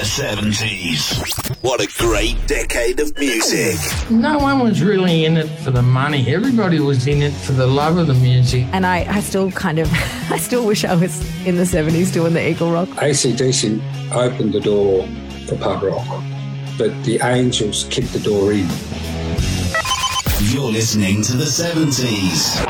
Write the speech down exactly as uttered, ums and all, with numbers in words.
seventies. What a great decade of music. No one was really in it for the money. Everybody was in it for the love of the music. And I, I still kind of, I still wish I was in the seventies doing the Eagle Rock. A C D C opened the door for pub rock, but the Angels kicked the door in. You're listening to the seventies.